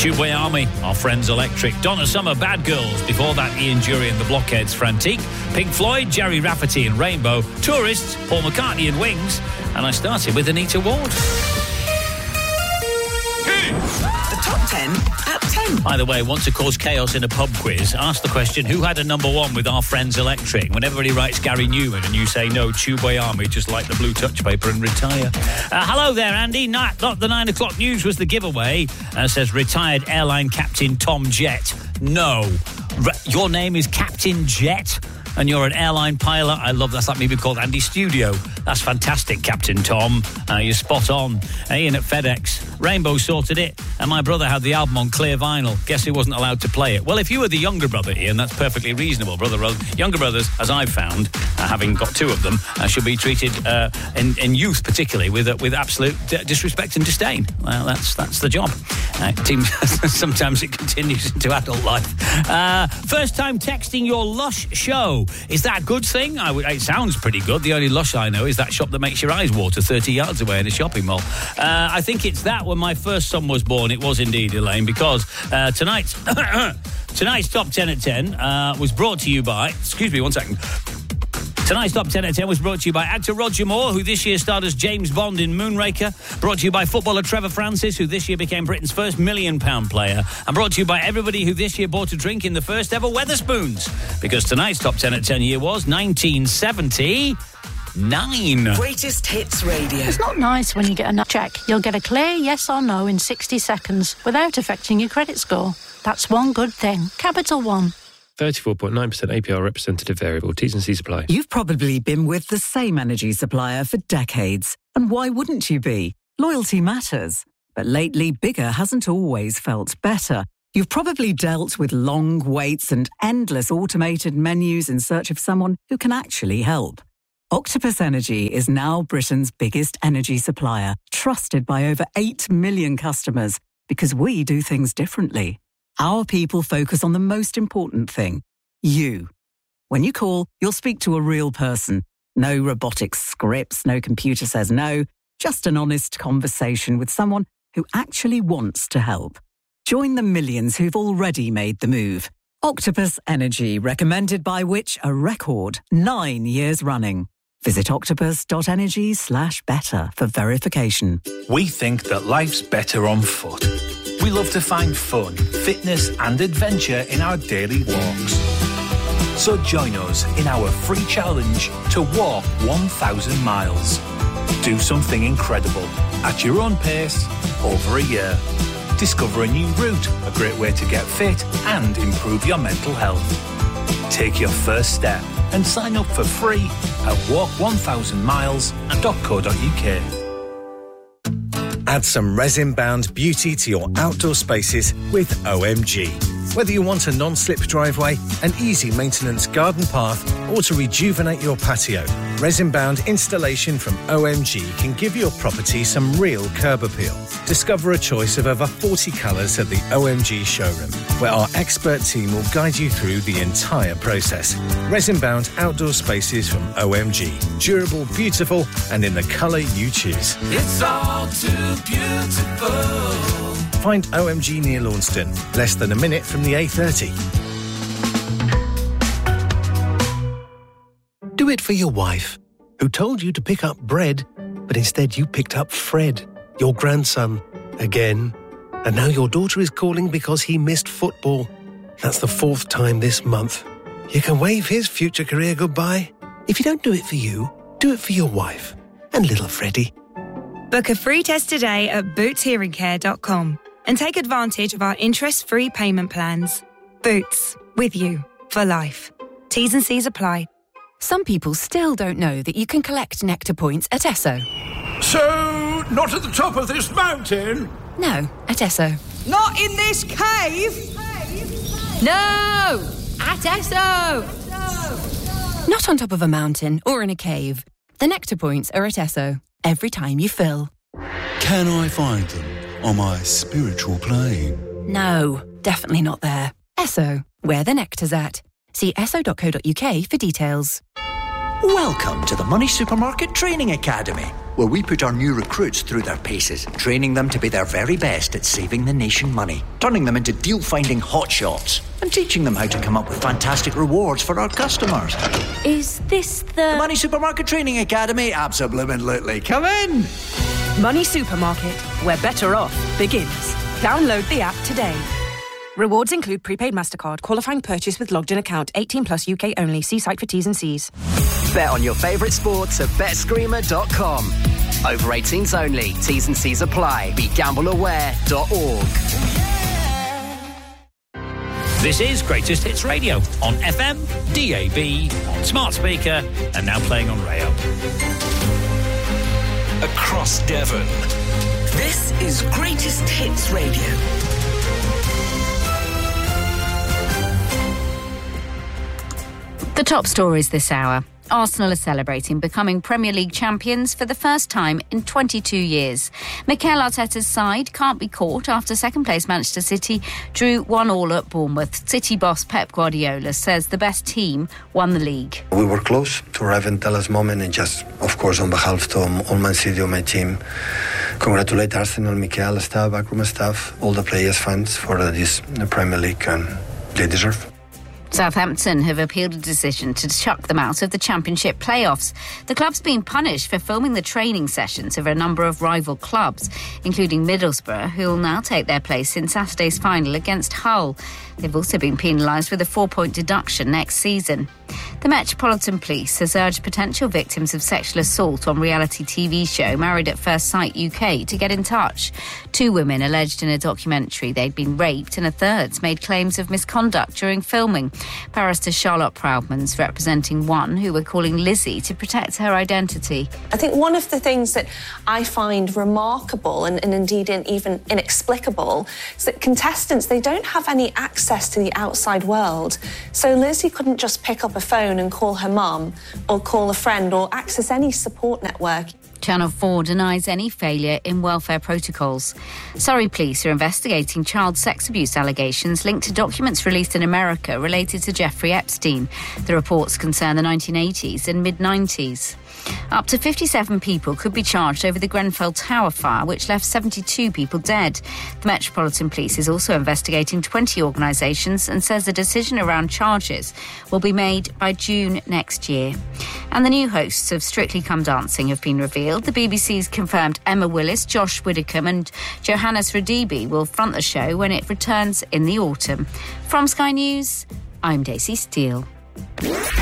Tubeway Army, Our Friends Electric, Donna Summer, Bad Girls, before that Ian Dury and the Blockheads, Frantique, Pink Floyd, Jerry Rafferty and Rainbow, Tourists, Paul McCartney and Wings, and I started with Anita Ward. The top 10 at 10. By the way, want to cause chaos in a pub quiz? Ask the question, who had a number one with Our Friends Electric? When everybody writes Gary Newman and you say no, Tubeway Army, just like the blue touch paper and retire. Hello there, Andy. Not the 9 o'clock news was the giveaway. Says retired airline captain Tom Jett. No. Your name is Captain Jet? And you're an airline pilot. I love that's like me being called Andy Studio. That's fantastic, Captain Tom. You're spot on. Ian at FedEx. Rainbow sorted it, and my brother had the album on clear vinyl. Guess who wasn't allowed to play it? Well, if you were the younger brother, Ian, that's perfectly reasonable. Younger brothers, as I've found, having got two of them, should be treated in youth particularly with absolute disrespect and disdain. Well, that's the job. Sometimes it continues into adult life. First time texting your Lush show. Is that a good thing? It sounds pretty good. The only Lush I know is that shop that makes your eyes water 30 yards away in a shopping mall. I think it's that when my first son was born. It was indeed, Elaine, because tonight's Top 10 at 10 was brought to you by... Excuse me, one second. Tonight's Top 10 at 10 was brought to you by actor Roger Moore, who this year starred as James Bond in Moonraker. Brought to you by footballer Trevor Francis, who this year became Britain's first £1 million player. And brought to you by everybody who this year bought a drink in the first ever Wetherspoons. Because tonight's Top 10 at 10 year was 1979. Greatest Hits Radio. It's not nice when you get a check. You'll get a clear yes or no in 60 seconds without affecting your credit score. That's one good thing. Capital One. 34.9% APR representative variable. T's and C's apply. You've probably been with the same energy supplier for decades. And why wouldn't you be? Loyalty matters. But lately, bigger hasn't always felt better. You've probably dealt with long waits and endless automated menus in search of someone who can actually help. Octopus Energy is now Britain's biggest energy supplier, trusted by over 8 million customers, because we do things differently. Our people focus on the most important thing, you. When you call, you'll speak to a real person. No robotic scripts, no computer says no, just an honest conversation with someone who actually wants to help. Join the millions who've already made the move. Octopus Energy, recommended by Which? A record 9 years running. Visit octopus.energy/better for verification. We think that life's better on foot. We love to find fun, fitness and adventure in our daily walks. So join us in our free challenge to walk 1,000 miles. Do something incredible at your own pace over a year. Discover a new route, a great way to get fit and improve your mental health. Take your first step and sign up for free at walk1000miles.co.uk. Add some resin-bound beauty to your outdoor spaces with OMG. Whether you want a non-slip driveway, an easy maintenance garden path, or to rejuvenate your patio, resin-bound installation from OMG can give your property some real curb appeal. Discover a choice of over 40 colours at the OMG showroom, where our expert team will guide you through the entire process. Resin-bound outdoor spaces from OMG. Durable, beautiful, and in the colour you choose. It's all too beautiful. Find OMG near Launceston, less than a minute from the A30. Do it for your wife, who told you to pick up bread, but instead you picked up Fred, your grandson, again. And now your daughter is calling because he missed football. That's the 4th time this month. You can wave his future career goodbye. If you don't do it for you, do it for your wife and little Freddie. Book a free test today at bootshearingcare.com and take advantage of our interest-free payment plans. Boots, with you for life. T's and C's apply. Some people still don't know that you can collect Nectar points at Esso. So, not at the top of this mountain? No, at Esso. Not in this cave? No! At Esso! Not on top of a mountain or in a cave. The Nectar points are at Esso. Every time you fill. Can I find them on my spiritual plane? No, definitely not there. Esso, where the nectar's at. See esso.co.uk for details. Welcome to the Money Supermarket Training Academy. where we put our new recruits through their paces, training them to be their very best at saving the nation money, turning them into deal-finding hotshots, and teaching them how to come up with fantastic rewards for our customers. Is this the Money Supermarket Training Academy? Absolutely. Come in! Money Supermarket, where better off begins. Download the app today. Rewards include prepaid MasterCard, qualifying purchase with logged-in account, 18 plus UK only. See site for T's and C's. Bet on your favourite sports at BetScreamer.com. Over 18s only. T's and C's apply. BeGambleAware.org. This is Greatest Hits Radio on FM, DAB, on smart speaker, and now playing on Rayo. Across Devon. This is Greatest Hits Radio. The top stories this hour. Arsenal are celebrating becoming Premier League champions for the first time in 22 years. Mikel Arteta's side can't be caught after second-place Manchester City drew 1-1 at Bournemouth. City boss Pep Guardiola says the best team won the league. We were close to arriving at the last moment, and just, of course, on behalf of all Man City, my team, congratulate Arsenal, Mikel, staff, backroom staff, all the players, fans for this Premier League, and they deserve. Southampton have appealed a decision to chuck them out of the Championship playoffs. The club's been punished for filming the training sessions of a number of rival clubs, including Middlesbrough, who will now take their place in Saturday's final against Hull. They've also been penalised with a 4-point deduction next season. The Metropolitan Police has urged potential victims of sexual assault on reality TV show Married at First Sight UK to get in touch. 2 women alleged in a documentary they'd been raped, and a third's made claims of misconduct during filming. Barrister Charlotte Proudman's representing one who we're calling Lizzie to protect her identity. I think one of the things that I find remarkable and indeed even inexplicable is that contestants, they don't have any access to the outside world. So Lizzie couldn't just pick up a phone and call her mum or call a friend or access any support network. Channel 4 denies any failure in welfare protocols. Surrey police are investigating child sex abuse allegations linked to documents released in America related to Jeffrey Epstein. The reports concern the 1980s and mid-90s. Up to 57 people could be charged over the Grenfell Tower fire, which left 72 people dead. The Metropolitan Police is also investigating 20 organisations and says the decision around charges will be made by June next year. And the new hosts of Strictly Come Dancing have been revealed. The BBC's confirmed Emma Willis, Josh Widdicombe and Johannes Radibi will front the show when it returns in the autumn. From Sky News, I'm Daisy Steele.